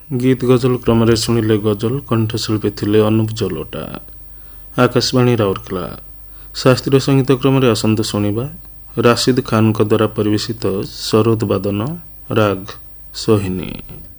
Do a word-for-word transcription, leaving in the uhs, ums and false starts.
गीत गजल क्रम शुणिले गजल कंठशिल्पी थिले अनुप जलोटा। आकाशवाणी राउरकेला। शास्त्रीय संगीत क्रम आसंतु शुणिबा राशिद खान द्वारा परिवेशित सरोद वादन राग सोहिनी।